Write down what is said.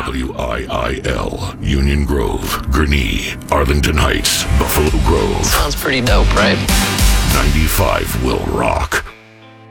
WIIL, Union Grove, Gurnee, Arlington Heights, Buffalo Grove. Sounds pretty dope, right? 95 will rock.